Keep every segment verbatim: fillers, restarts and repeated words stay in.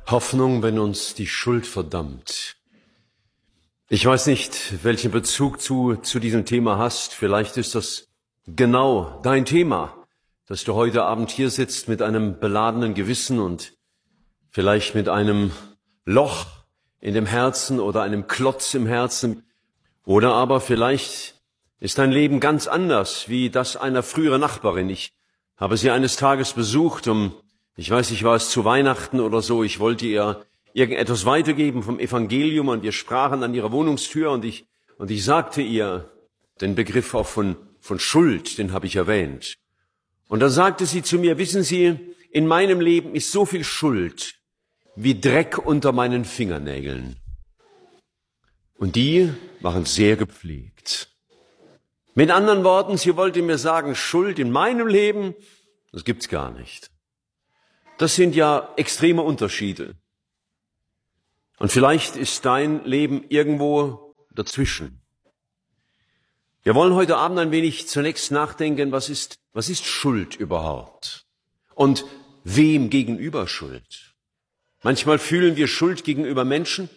Hoffnung, wenn uns die Schuld verdammt. Ich weiß nicht, welchen Bezug du zu diesem Thema hast. Vielleicht ist das genau dein Thema, dass du heute Abend hier sitzt mit einem beladenen Gewissen und vielleicht mit einem Loch in dem Herzen oder einem Klotz im Herzen. Oder aber vielleicht ist dein Leben ganz anders wie das einer früheren Nachbarin. Ich habe sie eines Tages besucht, um Ich weiß nicht, war es zu Weihnachten oder so, ich wollte ihr irgendetwas weitergeben vom Evangelium und wir sprachen an ihrer Wohnungstür und ich, und ich sagte ihr den Begriff auch von, von Schuld, den habe ich erwähnt. Und dann sagte sie zu mir, wissen Sie, in meinem Leben ist so viel Schuld wie Dreck unter meinen Fingernägeln. Und die waren sehr gepflegt. Mit anderen Worten, sie wollte mir sagen, Schuld in meinem Leben, das gibt's gar nicht. Das sind ja extreme Unterschiede. Und vielleicht ist dein Leben irgendwo dazwischen. Wir wollen heute Abend ein wenig zunächst nachdenken, was ist, was ist Schuld überhaupt? Und wem gegenüber Schuld? Manchmal fühlen wir Schuld gegenüber Menschen.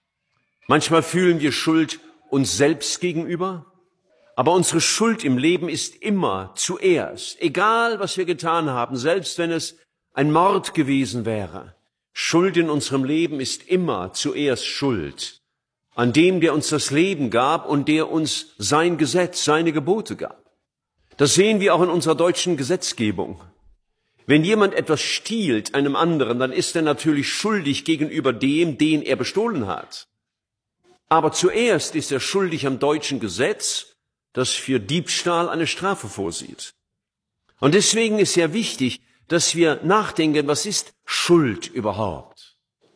Manchmal fühlen wir Schuld uns selbst gegenüber. Aber unsere Schuld im Leben ist immer zuerst, egal was wir getan haben, selbst wenn es ein Mord gewesen wäre. Schuld in unserem Leben ist immer zuerst Schuld an dem, der uns das Leben gab und der uns sein Gesetz, seine Gebote gab. Das sehen wir auch in unserer deutschen Gesetzgebung. Wenn jemand etwas stiehlt einem anderen, dann ist er natürlich schuldig gegenüber dem, den er bestohlen hat. Aber zuerst ist er schuldig am deutschen Gesetz, das für Diebstahl eine Strafe vorsieht. Und deswegen ist sehr wichtig, dass wir nachdenken, was ist Schuld überhaupt?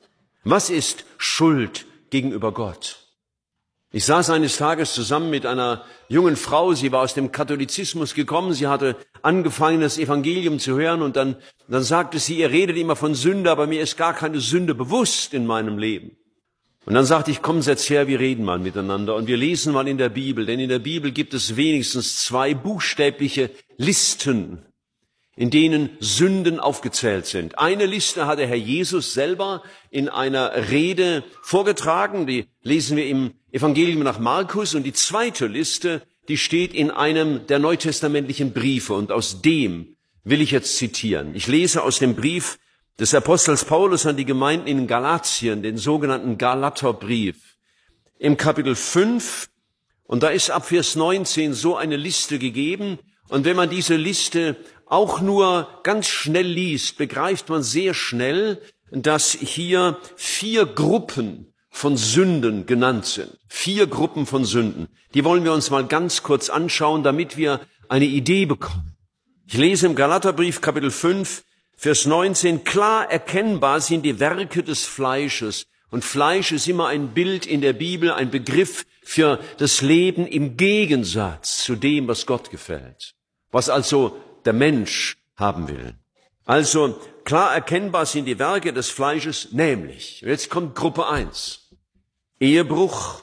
Was ist Schuld gegenüber Gott? Ich saß eines Tages zusammen mit einer jungen Frau, sie war aus dem Katholizismus gekommen, sie hatte angefangen, das Evangelium zu hören und dann, dann sagte sie, ihr redet immer von Sünde, aber mir ist gar keine Sünde bewusst in meinem Leben. Und dann sagte ich, komm, setz her, wir reden mal miteinander und wir lesen mal in der Bibel, denn in der Bibel gibt es wenigstens zwei buchstäbliche Listen, in denen Sünden aufgezählt sind. Eine Liste hat der Herr Jesus selber in einer Rede vorgetragen, die lesen wir im Evangelium nach Markus, und die zweite Liste, die steht in einem der neutestamentlichen Briefe, und aus dem will ich jetzt zitieren. Ich lese aus dem Brief des Apostels Paulus an die Gemeinden in Galatien, den sogenannten Galaterbrief, im Kapitel fünf, und da ist ab Vers neunzehn so eine Liste gegeben, und wenn man diese Liste auch nur ganz schnell liest, begreift man sehr schnell, dass hier vier Gruppen von Sünden genannt sind. Vier Gruppen von Sünden. Die wollen wir uns mal ganz kurz anschauen, damit wir eine Idee bekommen. Ich lese im Galaterbrief Kapitel fünf, Vers neunzehn, klar erkennbar sind die Werke des Fleisches. Und Fleisch ist immer ein Bild in der Bibel, ein Begriff für das Leben im Gegensatz zu dem, was Gott gefällt. Was also der Mensch haben will. Also klar erkennbar sind die Werke des Fleisches, nämlich, jetzt kommt Gruppe eins, Ehebruch,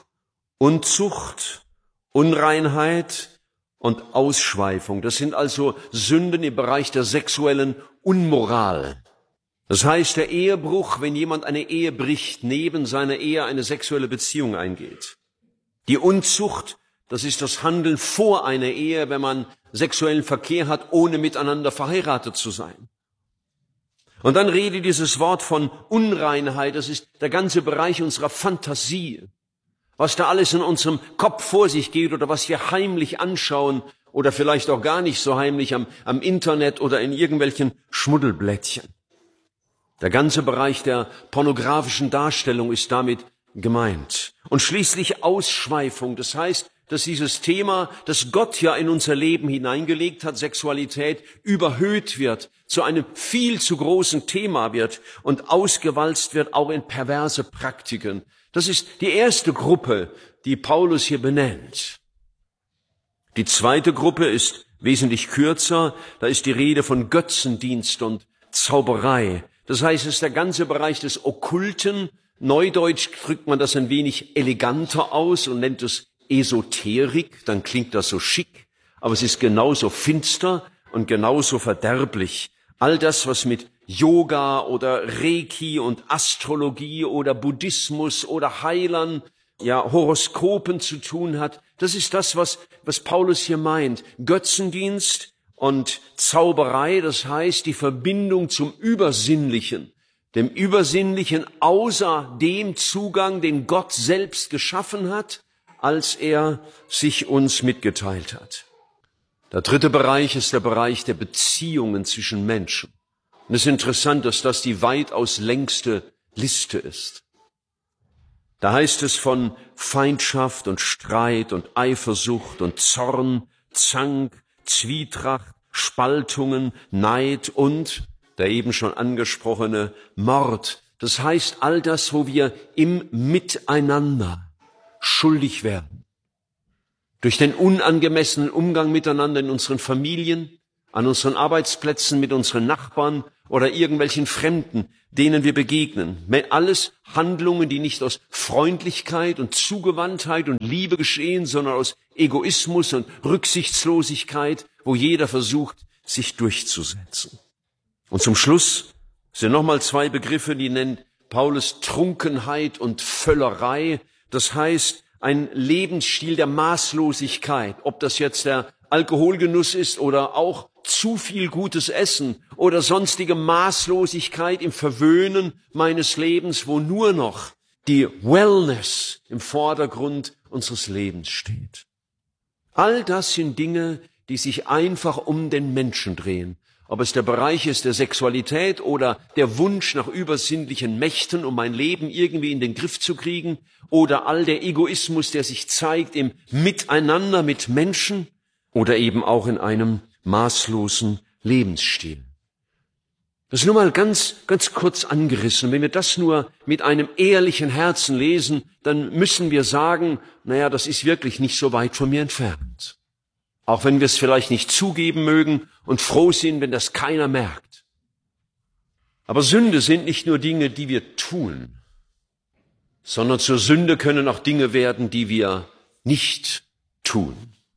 Unzucht, Unreinheit und Ausschweifung. Das sind also Sünden im Bereich der sexuellen Unmoral. Das heißt, der Ehebruch, wenn jemand eine Ehe bricht, neben seiner Ehe eine sexuelle Beziehung eingeht. Die Unzucht, das ist das Handeln vor einer Ehe, wenn man sexuellen Verkehr hat, ohne miteinander verheiratet zu sein. Und dann redet dieses Wort von Unreinheit, das ist der ganze Bereich unserer Fantasie. Was da alles in unserem Kopf vor sich geht oder was wir heimlich anschauen oder vielleicht auch gar nicht so heimlich am, am Internet oder in irgendwelchen Schmuddelblättchen. Der ganze Bereich der pornografischen Darstellung ist damit gemeint. Und schließlich Ausschweifung, das heißt, dass dieses Thema, das Gott ja in unser Leben hineingelegt hat, Sexualität, überhöht wird, zu einem viel zu großen Thema wird und ausgewalzt wird, auch in perverse Praktiken. Das ist die erste Gruppe, die Paulus hier benennt. Die zweite Gruppe ist wesentlich kürzer, da ist die Rede von Götzendienst und Zauberei. Das heißt, es ist der ganze Bereich des Okkulten. Neudeutsch drückt man das ein wenig eleganter aus und nennt es Esoterik, dann klingt das so schick, aber es ist genauso finster und genauso verderblich. All das, was mit Yoga oder Reiki und Astrologie oder Buddhismus oder Heilern, ja, Horoskopen zu tun hat. Das ist das, was, was Paulus hier meint. Götzendienst und Zauberei, das heißt die Verbindung zum Übersinnlichen, dem Übersinnlichen außer dem Zugang, den Gott selbst geschaffen hat, als er sich uns mitgeteilt hat. Der dritte Bereich ist der Bereich der Beziehungen zwischen Menschen. Und es ist interessant, dass das die weitaus längste Liste ist. Da heißt es von Feindschaft und Streit und Eifersucht und Zorn, Zank, Zwietracht, Spaltungen, Neid und der eben schon angesprochene Mord. Das heißt all das, wo wir im Miteinander schuldig werden. Durch den unangemessenen Umgang miteinander in unseren Familien, an unseren Arbeitsplätzen, mit unseren Nachbarn oder irgendwelchen Fremden, denen wir begegnen. Alles Handlungen, die nicht aus Freundlichkeit und Zugewandtheit und Liebe geschehen, sondern aus Egoismus und Rücksichtslosigkeit, wo jeder versucht, sich durchzusetzen. Und zum Schluss sind nochmal zwei Begriffe, die nennt Paulus Trunkenheit und Völlerei. Das heißt, ein Lebensstil der Maßlosigkeit, ob das jetzt der Alkoholgenuss ist oder auch zu viel gutes Essen oder sonstige Maßlosigkeit im Verwöhnen meines Lebens, wo nur noch die Wellness im Vordergrund unseres Lebens steht. All das sind Dinge, die sich einfach um den Menschen drehen. Ob es der Bereich ist der Sexualität oder der Wunsch nach übersinnlichen Mächten, um mein Leben irgendwie in den Griff zu kriegen, oder all der Egoismus, der sich zeigt im Miteinander mit Menschen oder eben auch in einem maßlosen Lebensstil. Das ist nur mal ganz, ganz kurz angerissen. Wenn wir das nur mit einem ehrlichen Herzen lesen, dann müssen wir sagen, naja, das ist wirklich nicht so weit von mir entfernt. Auch wenn wir es vielleicht nicht zugeben mögen und froh sind, wenn das keiner merkt. Aber Sünde sind nicht nur Dinge, die wir tun, sondern zur Sünde können auch Dinge werden, die wir nicht tun.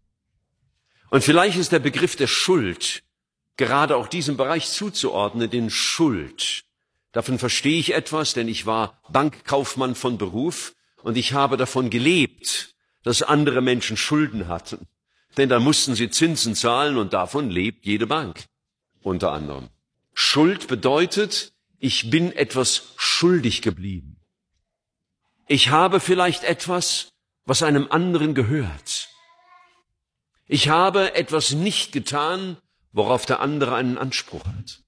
Und vielleicht ist der Begriff der Schuld gerade auch diesem Bereich zuzuordnen, den Schuld. Davon verstehe ich etwas, denn ich war Bankkaufmann von Beruf und ich habe davon gelebt, dass andere Menschen Schulden hatten. Denn dann mussten sie Zinsen zahlen und davon lebt jede Bank, unter anderem. Schuld bedeutet, ich bin etwas schuldig geblieben. Ich habe vielleicht etwas, was einem anderen gehört. Ich habe etwas nicht getan, worauf der andere einen Anspruch hat.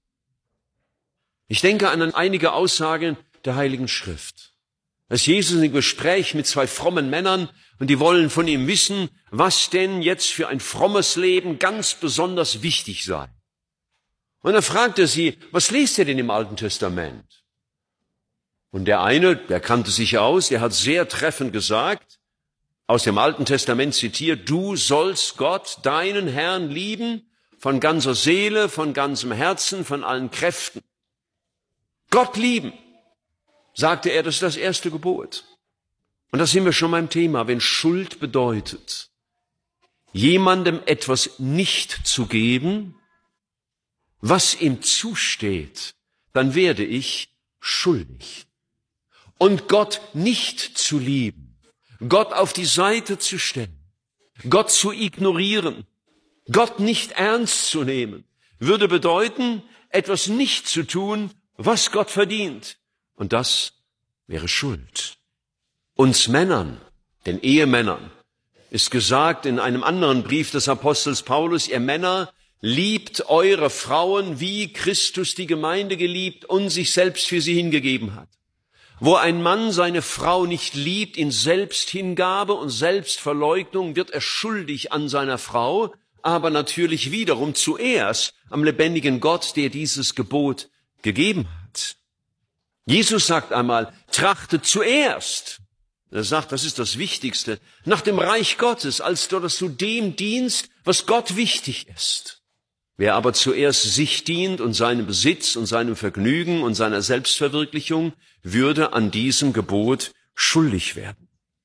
Ich denke an einige Aussagen der Heiligen Schrift. Als Jesus im Gespräch mit zwei frommen Männern und die wollen von ihm wissen, was denn jetzt für ein frommes Leben ganz besonders wichtig sei. Und er fragte sie, was lest ihr denn im Alten Testament? Und der eine, der kannte sich aus, der hat sehr treffend gesagt, aus dem Alten Testament zitiert, du sollst Gott, deinen Herrn, lieben, von ganzer Seele, von ganzem Herzen, von allen Kräften. Gott lieben, sagte er, das ist das erste Gebot. Und da sind wir schon beim Thema, wenn Schuld bedeutet, jemandem etwas nicht zu geben, was ihm zusteht, dann werde ich schuldig. Und Gott nicht zu lieben, Gott auf die Seite zu stellen, Gott zu ignorieren, Gott nicht ernst zu nehmen, würde bedeuten, etwas nicht zu tun, was Gott verdient. Und das wäre Schuld. Uns Männern, den Ehemännern, ist gesagt in einem anderen Brief des Apostels Paulus, ihr Männer, liebt eure Frauen, wie Christus die Gemeinde geliebt und sich selbst für sie hingegeben hat. Wo ein Mann seine Frau nicht liebt in Selbsthingabe und Selbstverleugnung, wird er schuldig an seiner Frau, aber natürlich wiederum zuerst am lebendigen Gott, der dieses Gebot gegeben hat. Jesus sagt einmal, trachtet zuerst. Er sagt, das ist das Wichtigste, nach dem Reich Gottes, als dass du dem dienst, was Gott wichtig ist. Wer aber zuerst sich dient und seinem Besitz und seinem Vergnügen und seiner Selbstverwirklichung, würde an diesem Gebot schuldig werden.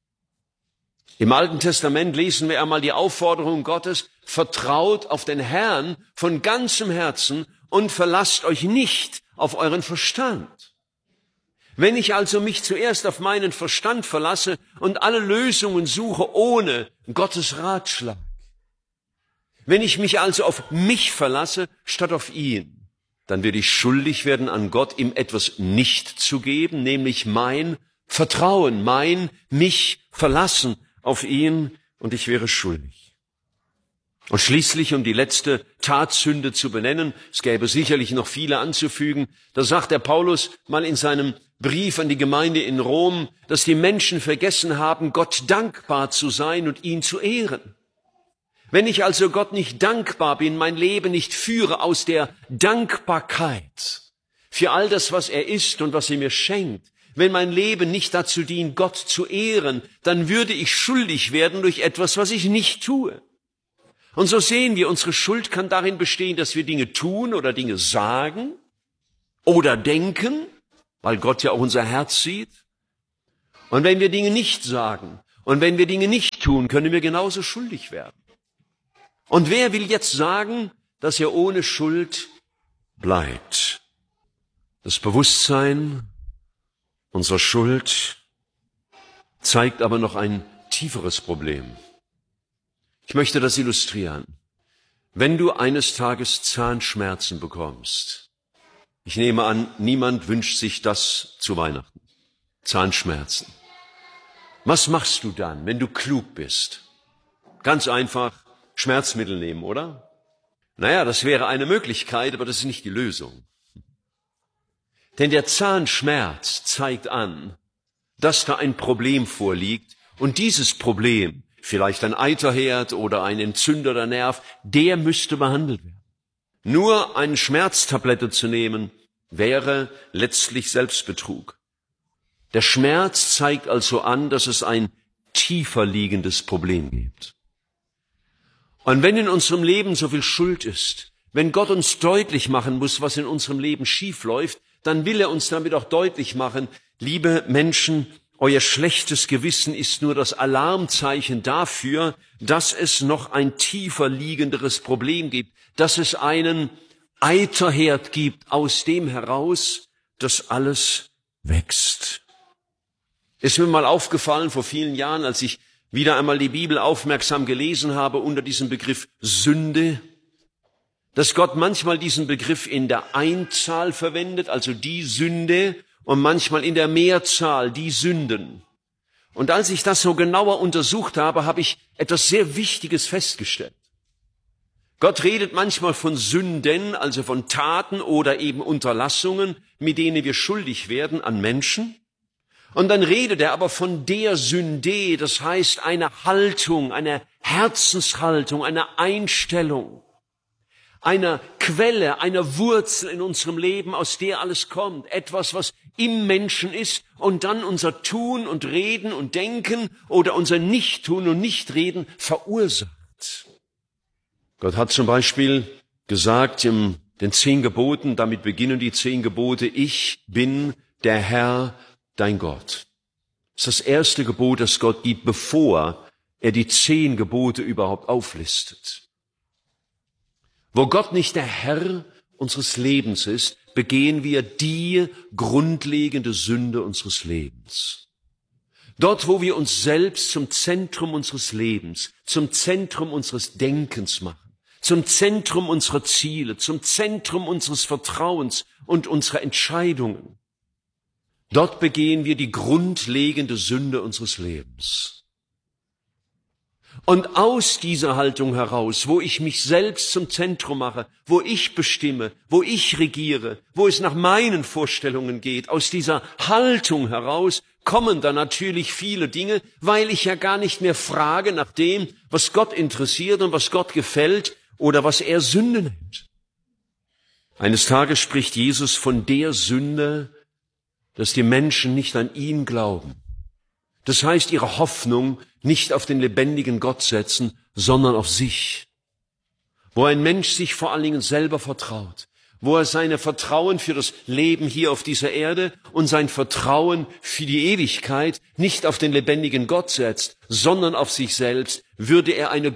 Im Alten Testament lesen wir einmal die Aufforderung Gottes, vertraut auf den Herrn von ganzem Herzen und verlasst euch nicht auf euren Verstand. Wenn ich also mich zuerst auf meinen Verstand verlasse und alle Lösungen suche ohne Gottes Ratschlag, wenn ich mich also auf mich verlasse statt auf ihn, dann werde ich schuldig werden an Gott, ihm etwas nicht zu geben, nämlich mein Vertrauen, mein mich verlassen auf ihn, und ich wäre schuldig. Und schließlich, um die letzte Tatsünde zu benennen, es gäbe sicherlich noch viele anzufügen, da sagt der Paulus mal in seinem Brief an die Gemeinde in Rom, dass die Menschen vergessen haben, Gott dankbar zu sein und ihn zu ehren. Wenn ich also Gott nicht dankbar bin, mein Leben nicht führe aus der Dankbarkeit für all das, was er ist und was er mir schenkt, wenn mein Leben nicht dazu dient, Gott zu ehren, dann würde ich schuldig werden durch etwas, was ich nicht tue. Und so sehen wir, unsere Schuld kann darin bestehen, dass wir Dinge tun oder Dinge sagen oder denken, weil Gott ja auch unser Herz sieht. Und wenn wir Dinge nicht sagen und wenn wir Dinge nicht tun, können wir genauso schuldig werden. Und wer will jetzt sagen, dass er ohne Schuld bleibt? Das Bewusstsein unserer Schuld zeigt aber noch ein tieferes Problem. Ich möchte das illustrieren. Wenn du eines Tages Zahnschmerzen bekommst, ich nehme an, niemand wünscht sich das zu Weihnachten, Zahnschmerzen. Was machst du dann, wenn du klug bist? Ganz einfach, Schmerzmittel nehmen, oder? Naja, das wäre eine Möglichkeit, aber das ist nicht die Lösung. Denn der Zahnschmerz zeigt an, dass da ein Problem vorliegt und dieses Problem, vielleicht ein Eiterherd oder ein entzündeter Nerv, der müsste behandelt werden. Nur eine Schmerztablette zu nehmen, wäre letztlich Selbstbetrug. Der Schmerz zeigt also an, dass es ein tiefer liegendes Problem gibt. Und wenn in unserem Leben so viel Schuld ist, wenn Gott uns deutlich machen muss, was in unserem Leben schief läuft, dann will er uns damit auch deutlich machen, liebe Menschen, euer schlechtes Gewissen ist nur das Alarmzeichen dafür, dass es noch ein tiefer liegenderes Problem gibt, dass es einen Eiterherd gibt, aus dem heraus das alles wächst. Ist mir mal aufgefallen vor vielen Jahren, als ich wieder einmal die Bibel aufmerksam gelesen habe unter diesem Begriff Sünde, dass Gott manchmal diesen Begriff in der Einzahl verwendet, also die Sünde, und manchmal in der Mehrzahl, die Sünden. Und als ich das so genauer untersucht habe, habe ich etwas sehr Wichtiges festgestellt. Gott redet manchmal von Sünden, also von Taten oder eben Unterlassungen, mit denen wir schuldig werden an Menschen. Und dann redet er aber von der Sünde, das heißt eine Haltung, eine Herzenshaltung, eine Einstellung, einer Quelle, einer Wurzel in unserem Leben, aus der alles kommt. Etwas, was im Menschen ist und dann unser Tun und Reden und Denken oder unser Nicht-Tun und Nicht-Reden verursacht. Gott hat zum Beispiel gesagt in den zehn Geboten, damit beginnen die zehn Gebote, ich bin der Herr, dein Gott. Das ist das erste Gebot, das Gott gibt, bevor er die zehn Gebote überhaupt auflistet. Wo Gott nicht der Herr unseres Lebens ist, begehen wir die grundlegende Sünde unseres Lebens. Dort, wo wir uns selbst zum Zentrum unseres Lebens, zum Zentrum unseres Denkens machen, zum Zentrum unserer Ziele, zum Zentrum unseres Vertrauens und unserer Entscheidungen, dort begehen wir die grundlegende Sünde unseres Lebens. Und aus dieser Haltung heraus, wo ich mich selbst zum Zentrum mache, wo ich bestimme, wo ich regiere, wo es nach meinen Vorstellungen geht, aus dieser Haltung heraus kommen dann natürlich viele Dinge, weil ich ja gar nicht mehr frage nach dem, was Gott interessiert und was Gott gefällt oder was er Sünde nennt. Eines Tages spricht Jesus von der Sünde, dass die Menschen nicht an ihn glauben. Das heißt, ihre Hoffnung nicht auf den lebendigen Gott setzen, sondern auf sich. Wo ein Mensch sich vor allen Dingen selber vertraut, wo er seine Vertrauen für das Leben hier auf dieser Erde und sein Vertrauen für die Ewigkeit nicht auf den lebendigen Gott setzt, sondern auf sich selbst, würde er eine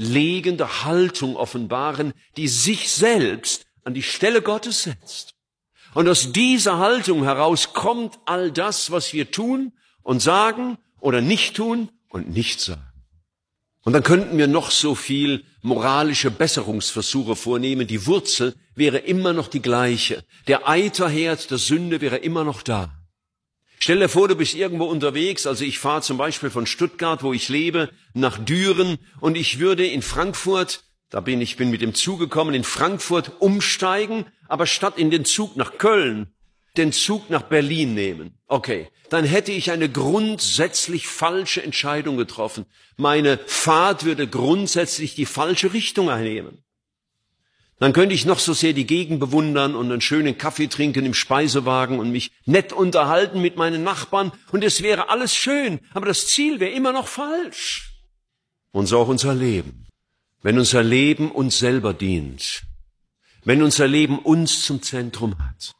grundlegende Haltung offenbaren, die sich selbst an die Stelle Gottes setzt. Und aus dieser Haltung heraus kommt all das, was wir tun und sagen oder nicht tun und nicht sagen. Und dann könnten wir noch so viel moralische Besserungsversuche vornehmen. Die Wurzel wäre immer noch die gleiche. Der Eiterherd der Sünde wäre immer noch da. Stell dir vor, du bist irgendwo unterwegs. Also ich fahre zum Beispiel von Stuttgart, wo ich lebe, nach Düren. Und ich würde in Frankfurt, da bin ich bin mit dem Zug gekommen, in Frankfurt umsteigen, aber statt in den Zug nach Köln, den Zug nach Berlin nehmen. Okay, dann hätte ich eine grundsätzlich falsche Entscheidung getroffen. Meine Fahrt würde grundsätzlich die falsche Richtung einnehmen. Dann könnte ich noch so sehr die Gegend bewundern und einen schönen Kaffee trinken im Speisewagen und mich nett unterhalten mit meinen Nachbarn. Und es wäre alles schön, aber das Ziel wäre immer noch falsch. Und so auch unser Leben. Wenn unser Leben uns selber dient, wenn unser Leben uns zum Zentrum hat,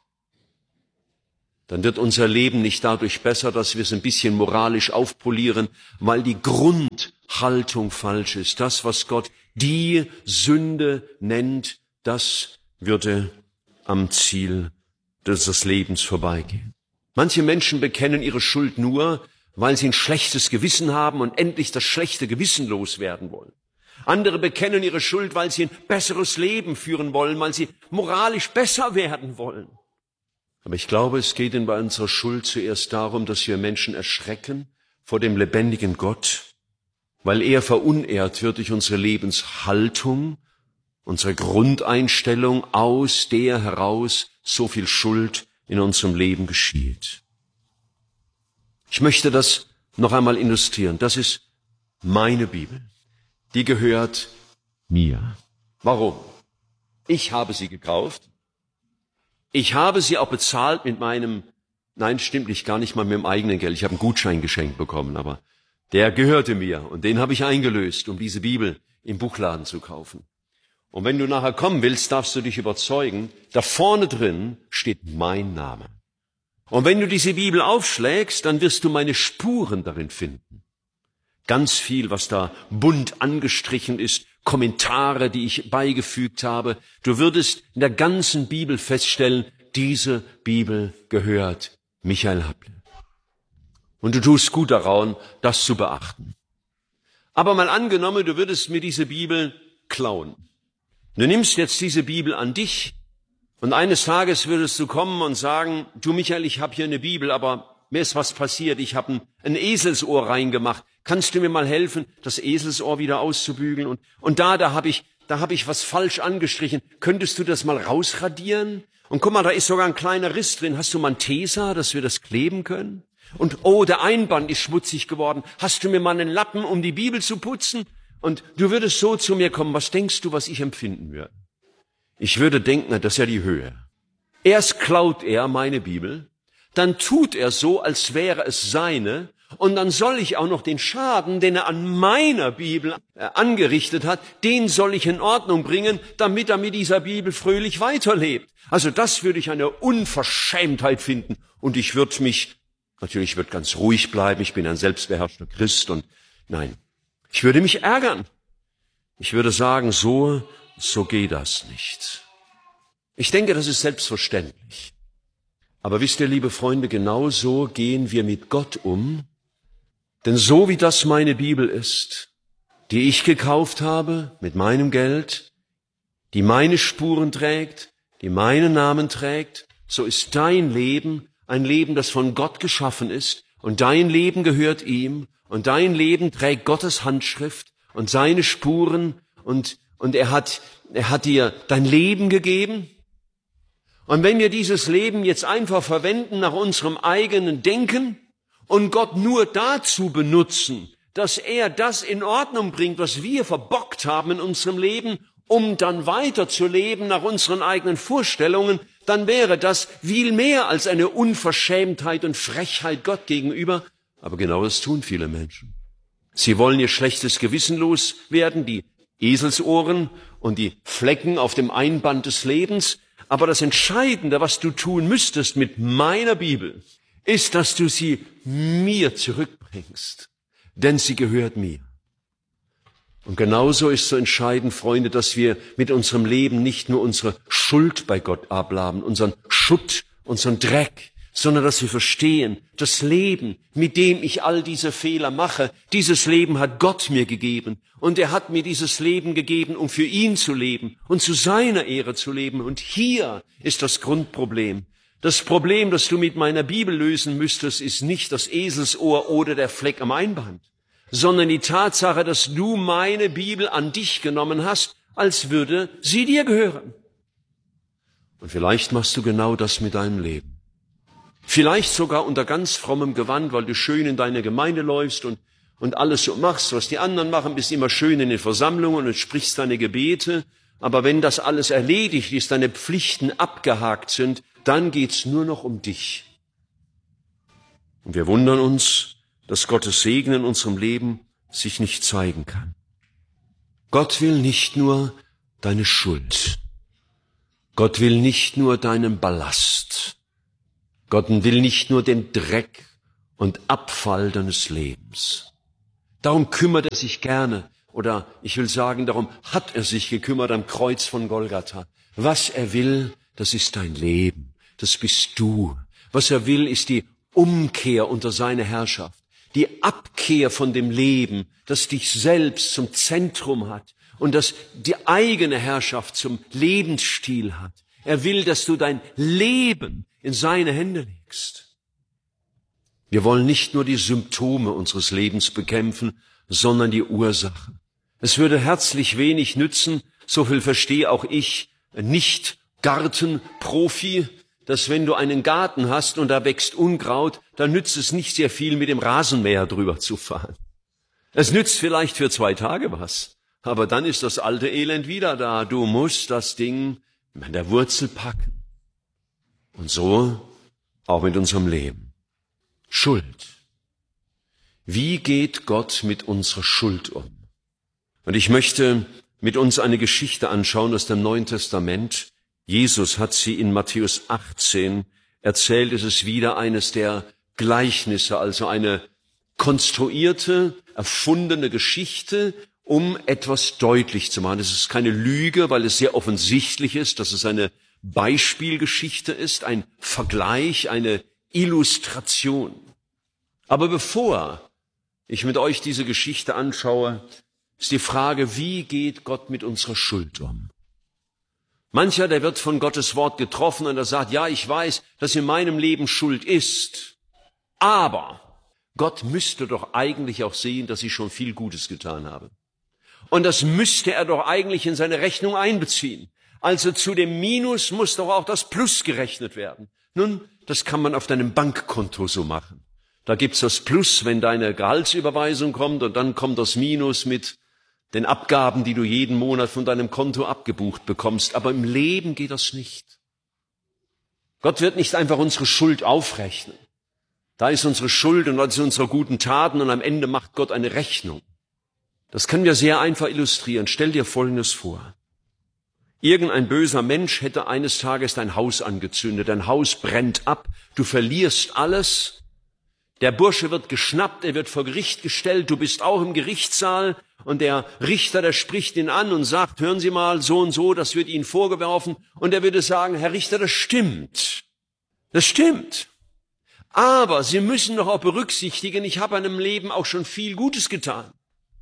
dann wird unser Leben nicht dadurch besser, dass wir es ein bisschen moralisch aufpolieren, weil die Grundhaltung falsch ist. Das, was Gott die Sünde nennt, das würde am Ziel des Lebens vorbeigehen. Manche Menschen bekennen ihre Schuld nur, weil sie ein schlechtes Gewissen haben und endlich das schlechte Gewissen loswerden wollen. Andere bekennen ihre Schuld, weil sie ein besseres Leben führen wollen, weil sie moralisch besser werden wollen. Aber ich glaube, es geht in bei unserer Schuld zuerst darum, dass wir Menschen erschrecken vor dem lebendigen Gott, weil er verunehrt wird durch unsere Lebenshaltung, unsere Grundeinstellung, aus der heraus so viel Schuld in unserem Leben geschieht. Ich möchte das noch einmal illustrieren. Das ist meine Bibel. Die gehört mir. Warum? Ich habe sie gekauft. Ich habe sie auch bezahlt mit meinem, nein, stimmt nicht, gar nicht mal mit dem eigenen Geld. Ich habe einen Gutschein geschenkt bekommen, aber der gehörte mir und den habe ich eingelöst, um diese Bibel im Buchladen zu kaufen. Und wenn du nachher kommen willst, darfst du dich überzeugen, da vorne drin steht mein Name. Und wenn du diese Bibel aufschlägst, dann wirst du meine Spuren darin finden. Ganz viel, was da bunt angestrichen ist, Kommentare, die ich beigefügt habe. Du würdest in der ganzen Bibel feststellen, diese Bibel gehört Michael Happle. Und du tust gut daran, das zu beachten. Aber mal angenommen, du würdest mir diese Bibel klauen. Du nimmst jetzt diese Bibel an dich und eines Tages würdest du kommen und sagen, du Michael, ich habe hier eine Bibel, aber mir ist was passiert, ich habe ein, ein Eselsohr reingemacht. Kannst du mir mal helfen, das Eselsohr wieder auszubügeln? Und, und da, da habe ich, da habe ich was falsch angestrichen. Könntest du das mal rausradieren? Und guck mal, da ist sogar ein kleiner Riss drin. Hast du mal ein Tesa, dass wir das kleben können? Und oh, der Einband ist schmutzig geworden. Hast du mir mal einen Lappen, um die Bibel zu putzen? Und du würdest so zu mir kommen. Was denkst du, was ich empfinden würde? Ich würde denken, na, das ist ja die Höhe. Erst klaut er meine Bibel, dann tut er so, als wäre es seine, und dann soll ich auch noch den Schaden, den er an meiner Bibel angerichtet hat, den soll ich in Ordnung bringen, damit er mit dieser Bibel fröhlich weiterlebt. Also das würde ich eine Unverschämtheit finden. Und ich würde mich, natürlich, ich würde ganz ruhig bleiben, ich bin ein selbstbeherrschter Christ und nein, ich würde mich ärgern. Ich würde sagen, so, so geht das nicht. Ich denke, das ist selbstverständlich. Aber wisst ihr, liebe Freunde, genau so gehen wir mit Gott um. Denn so wie das meine Bibel ist, die ich gekauft habe mit meinem Geld, die meine Spuren trägt, die meinen Namen trägt, so ist dein Leben ein Leben, das von Gott geschaffen ist, und dein Leben gehört ihm, und dein Leben trägt Gottes Handschrift und seine Spuren, und, und er hat, er hat dir dein Leben gegeben. Und wenn wir dieses Leben jetzt einfach verwenden nach unserem eigenen Denken und Gott nur dazu benutzen, dass er das in Ordnung bringt, was wir verbockt haben in unserem Leben, um dann weiterzuleben nach unseren eigenen Vorstellungen, dann wäre das viel mehr als eine Unverschämtheit und Frechheit Gott gegenüber. Aber genau das tun viele Menschen. Sie wollen ihr schlechtes Gewissen loswerden, die Eselsohren und die Flecken auf dem Einband des Lebens. Aber das Entscheidende, was du tun müsstest mit meiner Bibel, ist, dass du sie mir zurückbringst, denn sie gehört mir. Und genauso ist so entscheidend, Freunde, dass wir mit unserem Leben nicht nur unsere Schuld bei Gott abladen, unseren Schutt, unseren Dreck, sondern dass wir verstehen, das Leben, mit dem ich all diese Fehler mache, dieses Leben hat Gott mir gegeben. Und er hat mir dieses Leben gegeben, um für ihn zu leben und zu seiner Ehre zu leben. Und hier ist das Grundproblem. Das Problem, das du mit meiner Bibel lösen müsstest, ist nicht das Eselsohr oder der Fleck am Einband, sondern die Tatsache, dass du meine Bibel an dich genommen hast, als würde sie dir gehören. Und vielleicht machst du genau das mit deinem Leben. Vielleicht sogar unter ganz frommem Gewand, weil du schön in deine Gemeinde läufst und, und alles so machst, was die anderen machen, bist immer schön in den Versammlungen und sprichst deine Gebete. Aber wenn das alles erledigt ist, deine Pflichten abgehakt sind, dann geht's nur noch um dich. Und wir wundern uns, dass Gottes Segen in unserem Leben sich nicht zeigen kann. Gott will nicht nur deine Schuld. Gott will nicht nur deinen Ballast. Gott will nicht nur den Dreck und Abfall deines Lebens. Darum kümmert er sich gerne, oder ich will sagen, darum hat er sich gekümmert am Kreuz von Golgatha. Was er will, das ist dein Leben, das bist du. Was er will, ist die Umkehr unter seine Herrschaft, die Abkehr von dem Leben, das dich selbst zum Zentrum hat und das die eigene Herrschaft zum Lebensstil hat. Er will, dass du dein Leben in seine Hände legst. Wir wollen nicht nur die Symptome unseres Lebens bekämpfen, sondern die Ursache. Es würde herzlich wenig nützen, so viel verstehe auch ich, nicht Gartenprofi, dass wenn du einen Garten hast und da wächst Unkraut, dann nützt es nicht sehr viel, mit dem Rasenmäher drüber zu fahren. Es nützt vielleicht für zwei Tage was, aber dann ist das alte Elend wieder da. Du musst das Ding an der Wurzel packen. Und so auch mit unserem Leben. Schuld. Wie geht Gott mit unserer Schuld um? Und ich möchte mit uns eine Geschichte anschauen aus dem Neuen Testament. Jesus hat sie in Matthäus achtzehn erzählt. Es ist wieder eines der Gleichnisse, also eine konstruierte, erfundene Geschichte, um etwas deutlich zu machen. Es ist keine Lüge, weil es sehr offensichtlich ist, dass es eine Beispielgeschichte ist, ein Vergleich, eine Illustration. Aber bevor ich mit euch diese Geschichte anschaue, ist die Frage, wie geht Gott mit unserer Schuld um? Mancher, der wird von Gottes Wort getroffen und er sagt, ja, ich weiß, dass in meinem Leben Schuld ist, aber Gott müsste doch eigentlich auch sehen, dass ich schon viel Gutes getan habe. Und das müsste er doch eigentlich in seine Rechnung einbeziehen. Also zu dem Minus muss doch auch das Plus gerechnet werden. Nun, das kann man auf deinem Bankkonto so machen. Da gibt's das Plus, wenn deine Gehaltsüberweisung kommt, und dann kommt das Minus mit den Abgaben, die du jeden Monat von deinem Konto abgebucht bekommst. Aber im Leben geht das nicht. Gott wird nicht einfach unsere Schuld aufrechnen. Da ist unsere Schuld und das sind unsere guten Taten und am Ende macht Gott eine Rechnung. Das können wir sehr einfach illustrieren. Stell dir Folgendes vor. Irgendein böser Mensch hätte eines Tages dein Haus angezündet. Dein Haus brennt ab. Du verlierst alles. Der Bursche wird geschnappt. Er wird vor Gericht gestellt. Du bist auch im Gerichtssaal. Und der Richter, der spricht ihn an und sagt, hören Sie mal, so und so, das wird Ihnen vorgeworfen. Und er würde sagen, Herr Richter, das stimmt. Das stimmt. Aber Sie müssen doch auch berücksichtigen, ich habe in meinem Leben auch schon viel Gutes getan.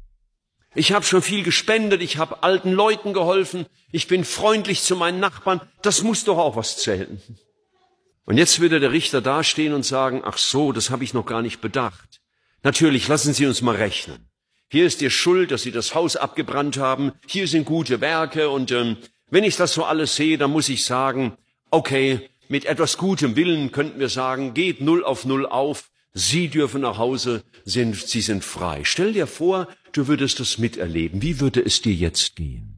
Ich habe schon viel gespendet, ich habe alten Leuten geholfen, ich bin freundlich zu meinen Nachbarn, das muss doch auch was zählen. Und jetzt würde der Richter dastehen und sagen, ach so, das habe ich noch gar nicht bedacht. Natürlich, lassen Sie uns mal rechnen. Hier ist Ihr Schuld, dass Sie das Haus abgebrannt haben, hier sind gute Werke und ähm, wenn ich das so alles sehe, dann muss ich sagen, okay, mit etwas gutem Willen könnten wir sagen, geht null auf null auf, Sie dürfen nach Hause, sind, Sie sind frei. Stell dir vor, du würdest das miterleben. Wie würde es dir jetzt gehen?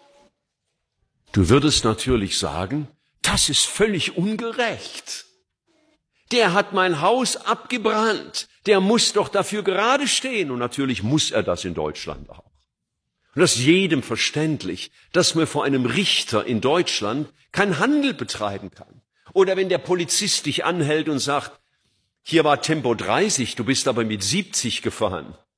Du würdest natürlich sagen, das ist völlig ungerecht. Der hat mein Haus abgebrannt. Der muss doch dafür gerade stehen. Und natürlich muss er das in Deutschland auch. Und das ist jedem verständlich, dass man vor einem Richter in Deutschland keinen Handel betreiben kann. Oder wenn der Polizist dich anhält und sagt, hier war Tempo dreißig, du bist aber mit siebzig gefahren.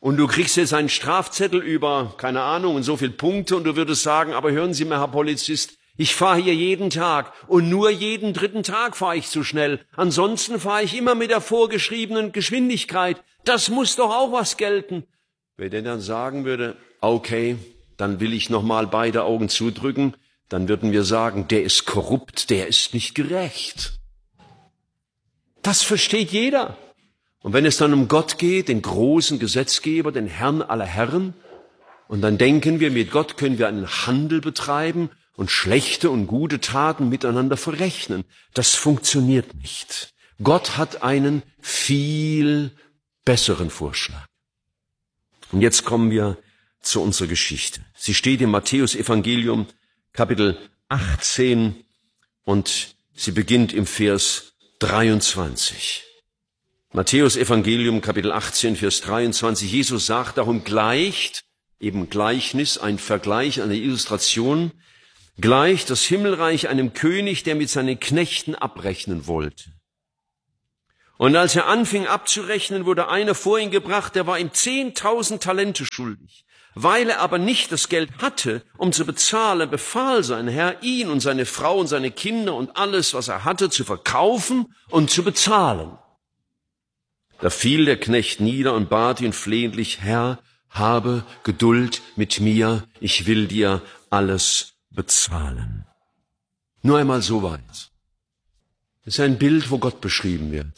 und du kriegst jetzt einen Strafzettel über, keine Ahnung, und so viele Punkte und du würdest sagen, aber hören Sie mal, Herr Polizist, ich fahre hier jeden Tag und nur jeden dritten Tag fahre ich zu schnell. Ansonsten fahre ich immer mit der vorgeschriebenen Geschwindigkeit. Das muss doch auch was gelten. Wenn der dann sagen würde, okay, dann will ich nochmal beide Augen zudrücken, dann würden wir sagen, der ist korrupt, der ist nicht gerecht. Das versteht jeder. Und wenn es dann um Gott geht, den großen Gesetzgeber, den Herrn aller Herren, und dann denken wir, mit Gott können wir einen Handel betreiben und schlechte und gute Taten miteinander verrechnen. Das funktioniert nicht. Gott hat einen viel besseren Vorschlag. Und jetzt kommen wir zu unserer Geschichte. Sie steht im Matthäus-Evangelium, Kapitel achtzehn, und sie beginnt im Vers dreiundzwanzig. Matthäus Evangelium, Kapitel achtzehn, Vers dreiundzwanzig. Jesus sagt, darum gleicht, eben Gleichnis, ein Vergleich, eine Illustration, gleicht das Himmelreich einem König, der mit seinen Knechten abrechnen wollte. Und als er anfing abzurechnen, wurde einer vor ihn gebracht, der war ihm zehntausend Talente schuldig. Weil er aber nicht das Geld hatte, um zu bezahlen, befahl sein Herr, ihn und seine Frau und seine Kinder und alles, was er hatte, zu verkaufen und zu bezahlen. Da fiel der Knecht nieder und bat ihn flehentlich, Herr, habe Geduld mit mir, ich will dir alles bezahlen. Nur einmal so weit. Das ist ein Bild, wo Gott beschrieben wird.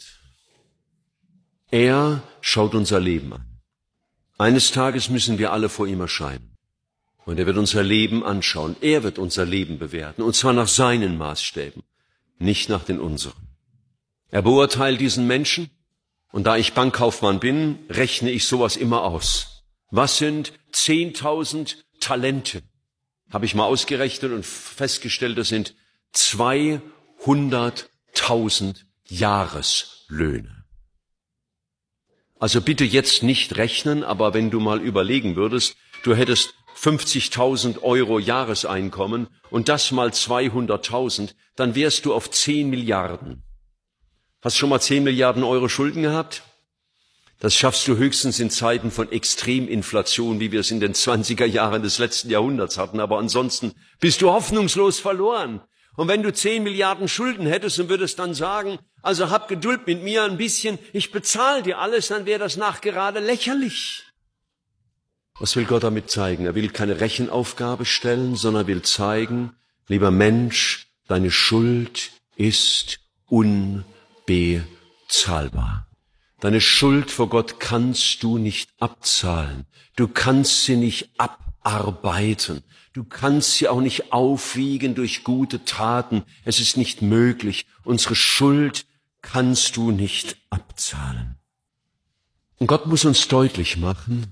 Er schaut unser Leben an. Eines Tages müssen wir alle vor ihm erscheinen. Und er wird unser Leben anschauen. Er wird unser Leben bewerten. Und zwar nach seinen Maßstäben, nicht nach den unseren. Er beurteilt diesen Menschen. Und da ich Bankkaufmann bin, rechne ich sowas immer aus. Was sind zehntausend Talente? Habe ich mal ausgerechnet und festgestellt, das sind zweihunderttausend Jahreslöhne. Also bitte jetzt nicht rechnen, aber wenn du mal überlegen würdest, du hättest fünfzigtausend Euro Jahreseinkommen und das mal zweihunderttausend, dann wärst du auf zehn Milliarden. Hast du schon mal zehn Milliarden Euro Schulden gehabt? Das schaffst du höchstens in Zeiten von Extreminflation, wie wir es in den zwanziger Jahren des letzten Jahrhunderts hatten. Aber ansonsten bist du hoffnungslos verloren. Und wenn du zehn Milliarden Schulden hättest und würdest dann sagen, also hab Geduld mit mir ein bisschen, ich bezahle dir alles, dann wäre das nachgerade lächerlich. Was will Gott damit zeigen? Er will keine Rechenaufgabe stellen, sondern will zeigen, lieber Mensch, deine Schuld ist unbezahlbar. Deine Schuld vor Gott kannst du nicht abzahlen. Du kannst sie nicht abarbeiten. Du kannst sie auch nicht aufwiegen durch gute Taten. Es ist nicht möglich. Unsere Schuld kannst du nicht abzahlen. Und Gott muss uns deutlich machen,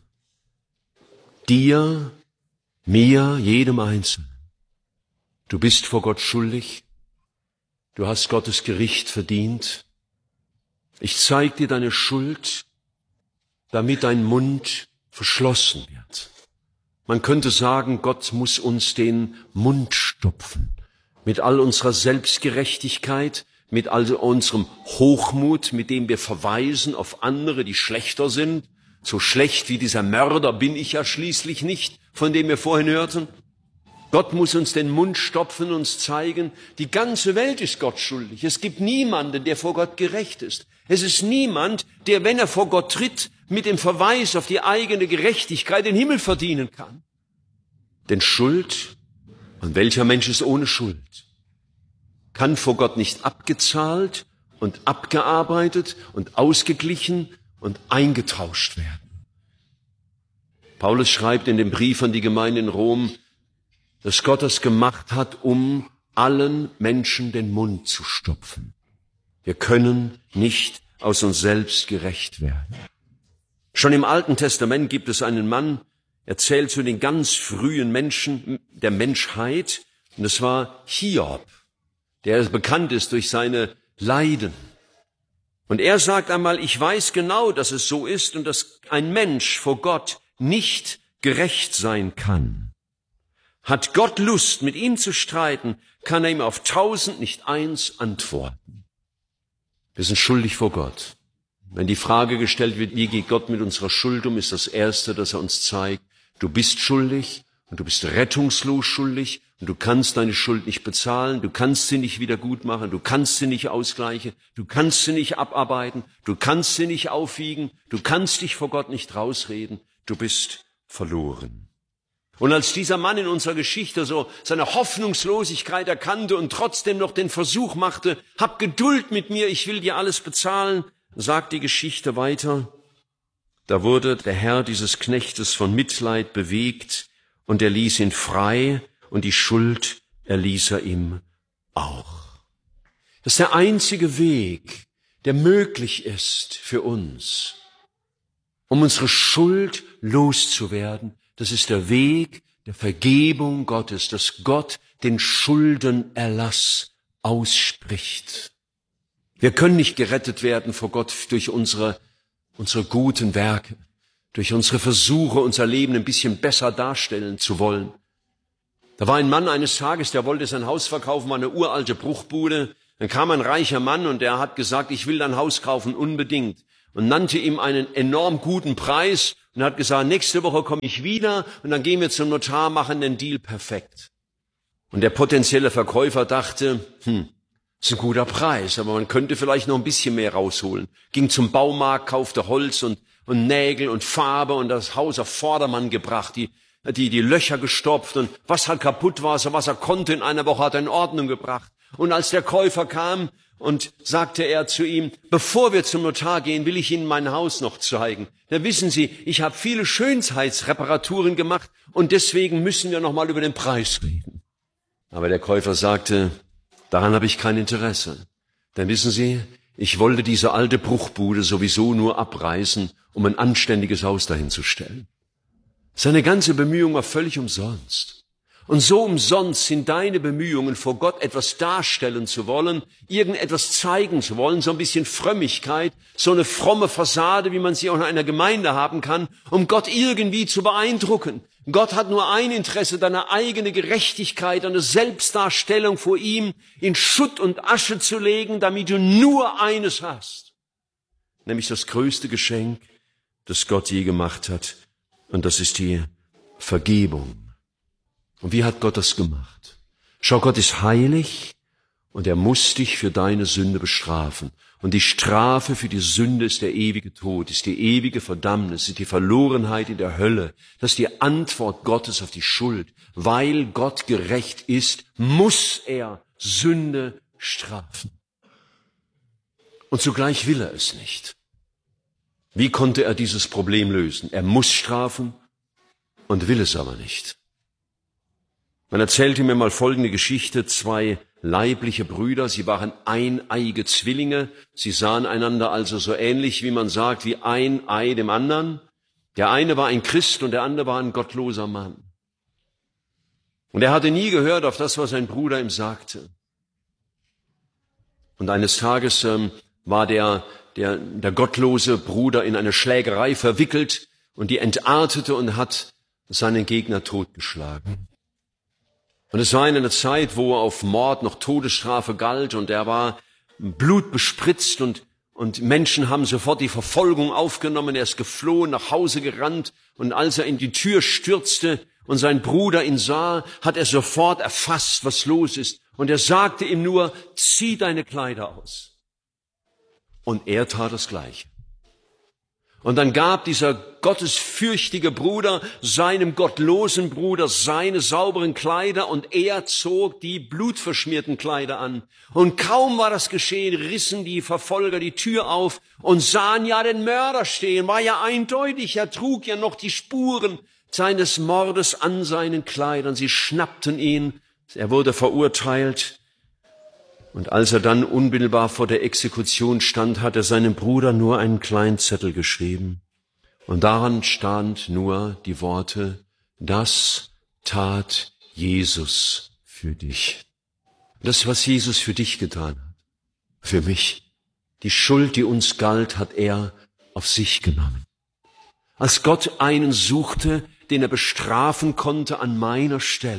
dir, mir, jedem Einzelnen, du bist vor Gott schuldig. Du hast Gottes Gericht verdient. Ich zeig dir deine Schuld, damit dein Mund verschlossen wird. Man könnte sagen, Gott muss uns den Mund stopfen. Mit all unserer Selbstgerechtigkeit, mit all unserem Hochmut, mit dem wir verweisen auf andere, die schlechter sind. So schlecht wie dieser Mörder bin ich ja schließlich nicht, von dem wir vorhin hörten. Gott muss uns den Mund stopfen und uns zeigen, die ganze Welt ist Gott schuldig. Es gibt niemanden, der vor Gott gerecht ist. Es ist niemand, der, wenn er vor Gott tritt, mit dem Verweis auf die eigene Gerechtigkeit den Himmel verdienen kann. Denn Schuld, und welcher Mensch ist ohne Schuld, kann vor Gott nicht abgezahlt und abgearbeitet und ausgeglichen und eingetauscht werden. Paulus schreibt in dem Brief an die Gemeinde in Rom, dass Gott es gemacht hat, um allen Menschen den Mund zu stopfen. Wir können nicht aus uns selbst gerecht werden. Schon im Alten Testament gibt es einen Mann, er zählt zu den ganz frühen Menschen der Menschheit, und das war Hiob, der bekannt ist durch seine Leiden. Und er sagt einmal, ich weiß genau, dass es so ist und dass ein Mensch vor Gott nicht gerecht sein kann. Hat Gott Lust, mit ihm zu streiten, kann er ihm auf tausend nicht eins antworten. Wir sind schuldig vor Gott. Wenn die Frage gestellt wird, wie geht Gott mit unserer Schuld um, ist das Erste, dass er uns zeigt, du bist schuldig und du bist rettungslos schuldig und du kannst deine Schuld nicht bezahlen, du kannst sie nicht wieder gut machen, du kannst sie nicht ausgleichen, du kannst sie nicht abarbeiten, du kannst sie nicht aufwiegen, du kannst dich vor Gott nicht rausreden, du bist verloren. Und als dieser Mann in unserer Geschichte so seine Hoffnungslosigkeit erkannte und trotzdem noch den Versuch machte, hab Geduld mit mir, ich will dir alles bezahlen, sagt die Geschichte weiter, da wurde der Herr dieses Knechtes von Mitleid bewegt und er ließ ihn frei und die Schuld erließ er ihm auch. Das ist der einzige Weg, der möglich ist für uns, um unsere Schuld loszuwerden. Das ist der Weg der Vergebung Gottes, dass Gott den Schuldenerlass ausspricht. Wir können nicht gerettet werden vor Gott durch unsere, unsere guten Werke, durch unsere Versuche, unser Leben ein bisschen besser darstellen zu wollen. Da war ein Mann eines Tages, der wollte sein Haus verkaufen, war eine uralte Bruchbude. Dann kam ein reicher Mann und der hat gesagt, ich will dein Haus kaufen, unbedingt. Und nannte ihm einen enorm guten Preis und hat gesagt, nächste Woche komme ich wieder und dann gehen wir zum Notar, machen den Deal perfekt. Und der potenzielle Verkäufer dachte, hm, das ist ein guter Preis, aber man könnte vielleicht noch ein bisschen mehr rausholen. Ging zum Baumarkt, kaufte Holz und, und Nägel und Farbe und das Haus auf Vordermann gebracht, die, die, die Löcher gestopft und was halt kaputt war, so was er konnte in einer Woche hat er in Ordnung gebracht. Und als der Käufer kam und sagte er zu ihm, bevor wir zum Notar gehen, will ich Ihnen mein Haus noch zeigen. Da wissen Sie, ich habe viele Schönheitsreparaturen gemacht und deswegen müssen wir noch mal über den Preis reden. Aber der Käufer sagte, daran habe ich kein Interesse. Denn wissen Sie, ich wollte diese alte Bruchbude sowieso nur abreißen, um ein anständiges Haus dahin zu stellen. Seine ganze Bemühung war völlig umsonst. Und so umsonst sind deine Bemühungen, vor Gott etwas darstellen zu wollen, irgendetwas zeigen zu wollen, so ein bisschen Frömmigkeit, so eine fromme Fassade, wie man sie auch in einer Gemeinde haben kann, um Gott irgendwie zu beeindrucken. Gott hat nur ein Interesse, deine eigene Gerechtigkeit, eine Selbstdarstellung vor ihm in Schutt und Asche zu legen, damit du nur eines hast, nämlich das größte Geschenk, das Gott je gemacht hat, und das ist die Vergebung. Und wie hat Gott das gemacht? Schau, Gott ist heilig und er muss dich für deine Sünde bestrafen. Und die Strafe für die Sünde ist der ewige Tod, ist die ewige Verdammnis, ist die Verlorenheit in der Hölle. Das ist die Antwort Gottes auf die Schuld. Weil Gott gerecht ist, muss er Sünde strafen. Und zugleich will er es nicht. Wie konnte er dieses Problem lösen? Er muss strafen und will es aber nicht. Man erzählte mir mal folgende Geschichte. Zwei leibliche Brüder, sie waren eineige Zwillinge. Sie sahen einander also so ähnlich, wie man sagt, wie ein Ei dem anderen. Der eine war ein Christ und der andere war ein gottloser Mann. Und er hatte nie gehört auf das, was sein Bruder ihm sagte. Und eines Tages ähm, war der, der, der gottlose Bruder in eine Schlägerei verwickelt und die entartete und hat seinen Gegner totgeschlagen. Und es war in einer Zeit, wo auf Mord noch Todesstrafe galt und er war blutbespritzt und, und Menschen haben sofort die Verfolgung aufgenommen. Er ist geflohen, nach Hause gerannt und als er in die Tür stürzte und sein Bruder ihn sah, hat er sofort erfasst, was los ist. Und er sagte ihm nur, zieh deine Kleider aus. Und er tat das Gleiche. Und dann gab dieser gottesfürchtige Bruder seinem gottlosen Bruder seine sauberen Kleider und er zog die blutverschmierten Kleider an. Und kaum war das geschehen, rissen die Verfolger die Tür auf und sahen ja den Mörder stehen. War ja eindeutig, er trug ja noch die Spuren seines Mordes an seinen Kleidern. Sie schnappten ihn, er wurde verurteilt. Und als er dann unmittelbar vor der Exekution stand, hat er seinem Bruder nur einen kleinen Zettel geschrieben. Und daran stand nur die Worte, das tat Jesus für dich. Das, was Jesus für dich getan hat, für mich. Die Schuld, die uns galt, hat er auf sich genommen. Als Gott einen suchte, den er bestrafen konnte an meiner Stelle,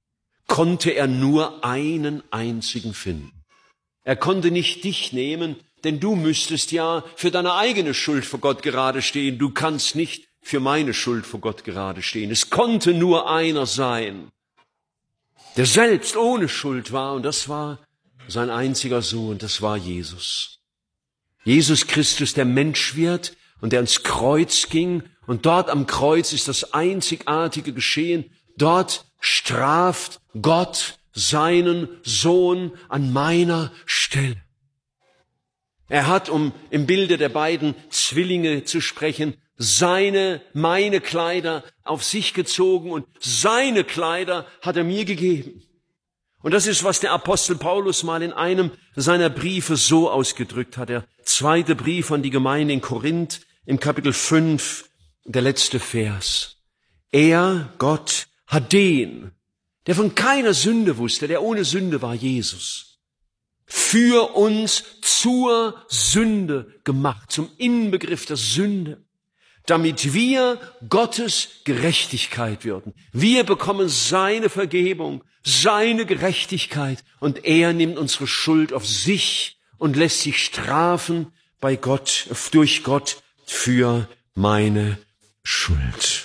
konnte er nur einen einzigen finden. Er konnte nicht dich nehmen, denn du müsstest ja für deine eigene Schuld vor Gott gerade stehen. Du kannst nicht für meine Schuld vor Gott gerade stehen. Es konnte nur einer sein, der selbst ohne Schuld war, und das war sein einziger Sohn, das war Jesus. Jesus Christus, der Mensch wird und der ans Kreuz ging, und dort am Kreuz ist das einzigartige geschehen. Dort straft Gott seinen Sohn an meiner Stelle. Er hat, um im Bilde der beiden Zwillinge zu sprechen, seine, meine Kleider auf sich gezogen und seine Kleider hat er mir gegeben. Und das ist, was der Apostel Paulus mal in einem seiner Briefe so ausgedrückt hat. Der zweite Brief an die Gemeinde in Korinth im Kapitel fünf, der letzte Vers. Er, Gott, hat den, der von keiner Sünde wusste, der ohne Sünde war, Jesus, für uns zur Sünde gemacht, zum Inbegriff der Sünde, damit wir Gottes Gerechtigkeit würden. Wir bekommen seine Vergebung, seine Gerechtigkeit, und er nimmt unsere Schuld auf sich und lässt sich strafen bei Gott, durch Gott für meine Schuld.